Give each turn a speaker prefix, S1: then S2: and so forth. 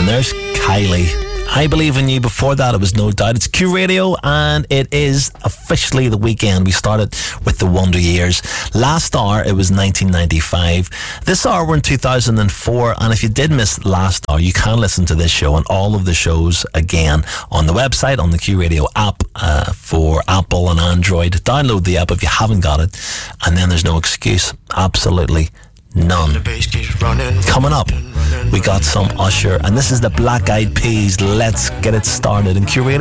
S1: And there's Kylie. I Believe in You. Before that, it was No Doubt. It's Q Radio, and it is officially the weekend. We started with the Wonder Years. Last hour, it was 1995. This hour, we're in 2004. And if you did miss last hour, you can listen to this show and all of the shows again on the website, on the Q Radio app for Apple and Android. Download the app if you haven't got it. And then there's no excuse. Absolutely none. Coming up, we got some Usher, and this is the Black Eyed Peas. Let's get it started in Q Radio.